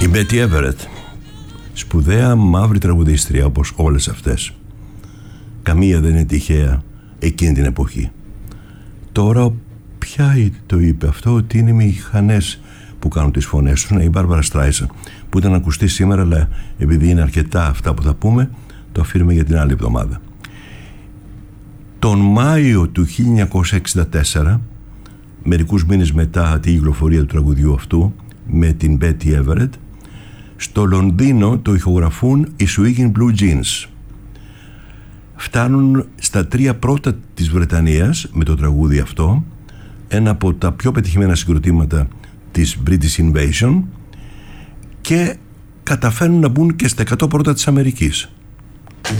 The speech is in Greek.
Η Betty Everett, σπουδαία μαύρη τραγουδίστρια όπως όλες αυτές. Καμία δεν είναι τυχαία εκείνη την εποχή. Τώρα ποια το είπε αυτό, ότι είναι οι μηχανές που κάνουν τις φωνές τους? Είναι η Μπάρμπαρα Στράισαν, που ήταν να ακουστεί σήμερα, αλλά επειδή είναι αρκετά αυτά που θα πούμε, το αφήνουμε για την άλλη εβδομάδα. Τον Μάιο του 1964, μερικούς μήνες μετά την κυκλοφορία του τραγουδιού αυτού με την Betty Everett, στο Λονδίνο το ηχογραφούν οι Swingin' Blue Jeans. Φτάνουν στα 3 πρώτα της Βρετανίας με το τραγούδι αυτό, ένα από τα πιο πετυχημένα συγκροτήματα της British Invasion, και καταφέρνουν να μπουν και στα 100 πρώτα της Αμερικής.